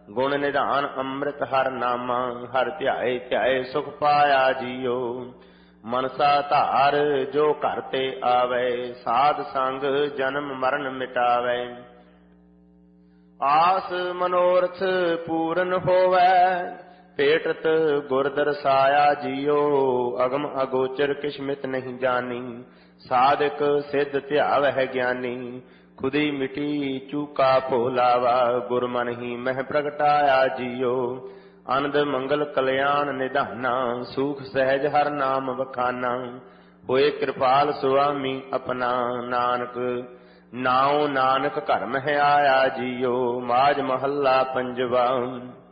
ਗੁਣ ਨਿਧਾਨ ਅੰਮ੍ਰਿਤ ਹਰ ਨਾਮਾ, ਹਰ ਧਿਆਏ ਧਿਆਏ ਸੁਖ ਪਾਇਆ ਜੀਓ। ਮਨਸਾ ਧਾਰ ਜੋ ਘਰ ਤੇ ਆਵੈ, ਸਾਧ ਸੰਗ ਜਨਮ ਮਰਨ ਮਿਟਾਵੈ। ਆਸ ਮਨੋਰਥ ਪੂਰਨ ਹੋਵੈ, ਭੇਟਤ ਗੁਰ ਦਰਸਾਇਆ ਜੀਓ। ਅਗਮ ਅਗੋਚਰ ਕਿਛ ਮਿਤ ਨਹੀਂ ਜਾਣੀ, ਸਾਧਕ ਸਿੱਧ ਧਿਆਵਹਿ ਗਿਆਨੀ। ਖੁਦੀ ਮਿਟੀ ਚੂਕਾ ਭੋਲਾਵਾ, ਗੁਰ ਮਨ ਹੀ ਮਹਿ ਪ੍ਰਗਟਾਇਆ ਜੀਓ। ਆਨੰਦ ਮੰਗਲ ਕਲਿਆਣ ਨਿਧਾਨਾ, ਸੂਖ ਸਹਿਜ ਹਰ ਨਾਮ ਵਖਾਨਾ। ਹੋਏ ਕਿਰਪਾਲ ਸੁਆਮੀ ਆਪਣਾ, ਨਾਨਕ ਨਾਉ ਨਾਨਕ ਘਰ ਮਹਿ ਆਇਆ ਜੀਓ। ਮਾਝ ਮਹੱਲਾ ਪੰਜਵਾ।